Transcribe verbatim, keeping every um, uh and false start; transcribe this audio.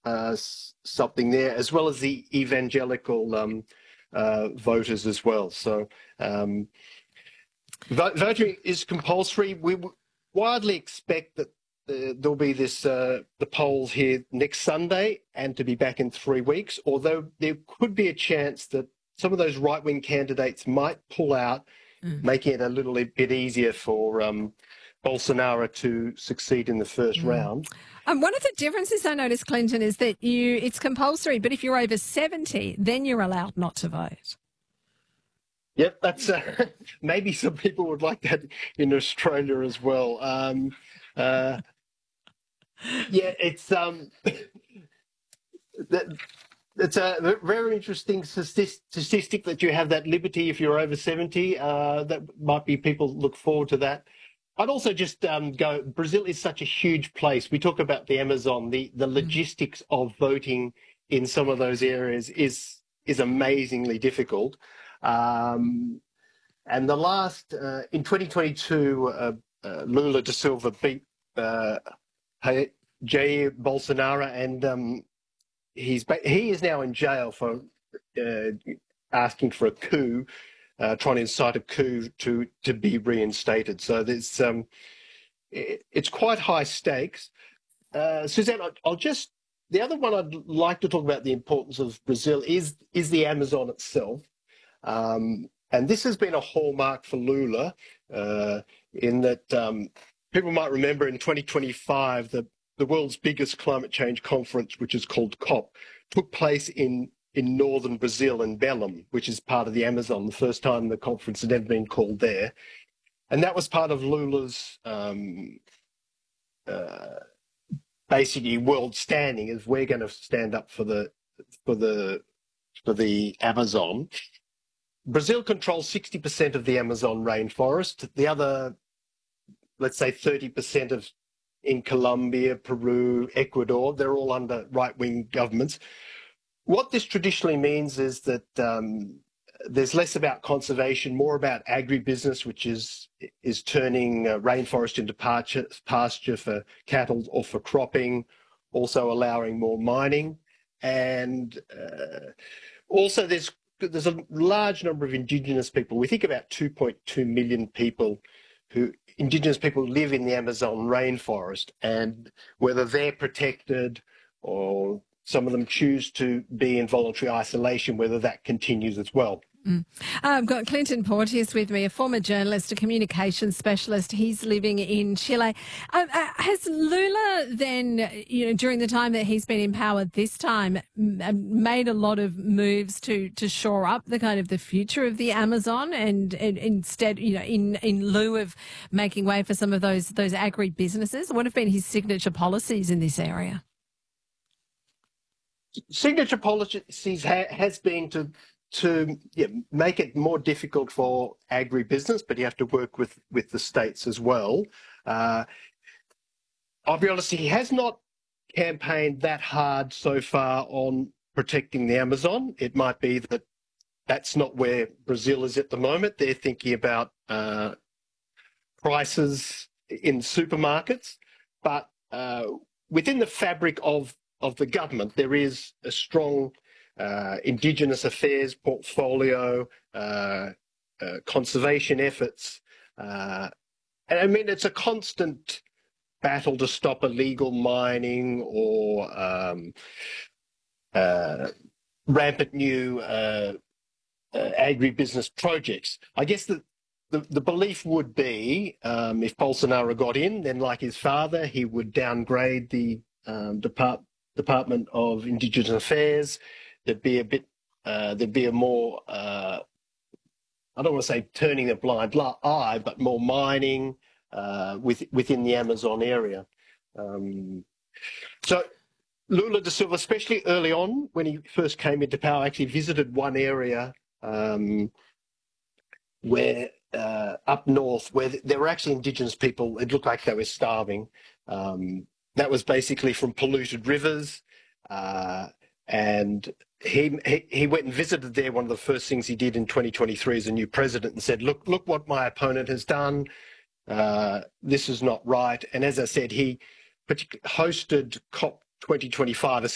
uh, something there, as well as the evangelical um, uh, voters as well. So um, vote, voting is compulsory. We widely expect that uh, there'll be this uh, the polls here next Sunday and to be back in three weeks, although there could be a chance that some of those right-wing candidates might pull out, mm. making it a little bit easier for um, Bolsonaro to succeed in the first mm. round. Um, one of the differences I noticed, Clinton, is that you it's compulsory, but if you're over seventy, then you're allowed not to vote. Yep, that's uh, maybe some people would like that in Australia as well. Um, uh, yeah, it's um, that, it's a very interesting statistic that you have that liberty if you're over seventy. Uh, that might be people look forward to that. I'd also just um, go, Brazil is such a huge place. We talk about the Amazon, the, the logistics of voting in some of those areas is, is amazingly difficult. Um, and the last, uh, in twenty twenty-two, uh, uh, Lula da Silva beat uh, Jair Bolsonaro, and um, he's he is now in jail for uh, asking for a coup. Uh, trying to incite a coup to to be reinstated. So there's um, it, it's quite high stakes. Uh, Suzanne, I'll, I'll just the other one I'd like to talk about the importance of Brazil is is the Amazon itself, um, and this has been a hallmark for Lula uh, in that um, people might remember in twenty twenty-five the the world's biggest climate change conference, which is called COP, took place in. in northern Brazil, in Belém, which is part of the Amazon, the first time the conference had ever been called there. And that was part of Lula's um, uh, basically world standing, is we're going to stand up for the, for the, for the Amazon. Brazil controls sixty percent of the Amazon rainforest. The other, let's say thirty percent of in Colombia, Peru, Ecuador, they're all under right-wing governments. What this traditionally means is that um, there's less about conservation, more about agribusiness, which is is turning uh, rainforest into pasture, pasture for cattle or for cropping, also allowing more mining. And uh, also there's there's a large number of indigenous people. We think about two point two million people who indigenous people live in the Amazon rainforest, and whether they're protected or some of them choose to be in voluntary isolation, whether that continues as well. Mm. I've got Clinton Porteous with me, a former journalist, a communications specialist. He's living in Chile. Um, uh, has Lula then, you know, during the time that he's been in power this time, m- made a lot of moves to to shore up the kind of the future of the Amazon, and, and instead, you know, in, in lieu of making way for some of those those agri businesses? What have been his signature policies in this area? Signature policies ha has been to to yeah, make it more difficult for agribusiness, but you have to work with with the states as well. Uh, I'll be honest, he has not campaigned that hard so far on protecting the Amazon. It might be that that's not where Brazil is at the moment. They're thinking about uh, prices in supermarkets, but uh, within the fabric of of the government, there is a strong uh, Indigenous affairs portfolio, uh, uh, conservation efforts. Uh, and I mean, it's a constant battle to stop illegal mining or um, uh, rampant new uh, uh, agribusiness projects. I guess the, the, the belief would be um, if Bolsonaro got in, then like his father, he would downgrade the um, department Department of Indigenous Affairs. There'd be a bit, uh, there'd be a more, uh, I don't want to say turning a blind eye, but more mining uh, with, within the Amazon area. Um, so Lula da Silva, especially early on when he first came into power, actually visited one area um, where uh, up north, where there were actually Indigenous people. It looked like they were starving. Um, That was basically from polluted rivers, uh, and he, he he went and visited there. One of the first things he did in twenty twenty-three as a new president, and said, "Look, look what my opponent has done. Uh, this is not right." And as I said, he hosted COP twenty twenty-five,